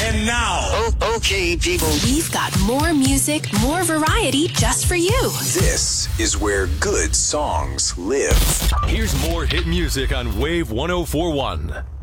And now. Oh, okay, people. We've got more music, more variety just for you. This is where good songs live. Here's more hit music on Wave 104.1.